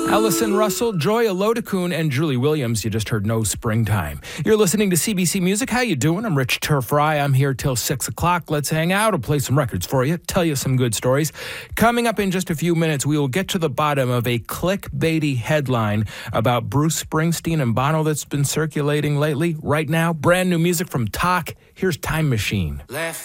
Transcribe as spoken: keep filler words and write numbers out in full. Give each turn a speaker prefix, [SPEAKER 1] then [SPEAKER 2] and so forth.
[SPEAKER 1] Allison Russell, Joy Alodakun, and Julie Williams. You just heard No Springtime. You're listening to C B C Music. How you doing? I'm Rich Turfry. I'm here till six o'clock. Let's hang out. I'll play some records for you, tell you some good stories. Coming up in just a few minutes, we will get to the bottom of a clickbaity headline about Bruce Springsteen and Bono that's been circulating lately. Right now, brand new music from Talk. Here's Time Machine.
[SPEAKER 2] Left